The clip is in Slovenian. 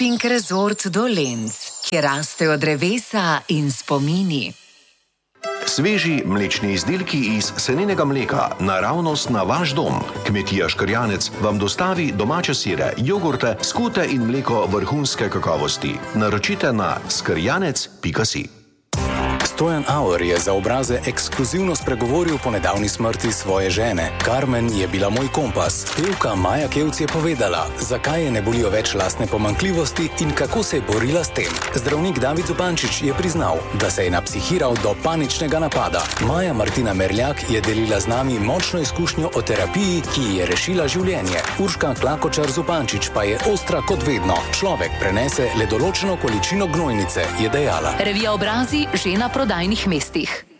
Pink Resort Dolenc, kjer rastejo drevesa in spomini. Sveži mlečni izdelki iz seninega mleka, naravnost na vaš dom. Kmetija Škrjanec vam dostavi domače sire, jogurte, skute in mleko vrhunske kakovosti. Naročite na skrjanec.si. Stojan Auer je za Obraze ekskluzivno spregovoril po nedavni smrti svoje žene. Carmen je bila moj kompas. Pevka Maja Kevc je povedala, zakaj je ne bolijo več lastne pomanjkljivosti in kako se je borila s tem. Zdravnik David Zupančič je priznal, da se je napsihiral do paničnega napada. Maja Martina Merljak je delila z nami močno izkušnjo o terapiji, ki ji je rešila življenje. Urška Klakočar Zupančič pa je ostra kot vedno. Človek prenese le določeno količino gnojnice, je dejala. Revija Obrazi že na prodajnih mestih.